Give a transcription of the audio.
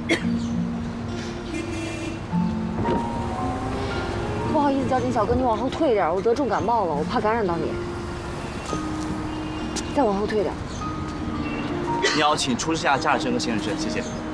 不好意思，交警小哥，你往后退点，我得重感冒了，我怕感染到你。再往后退点。 你要请出示下驾驶证和行驶证，谢谢。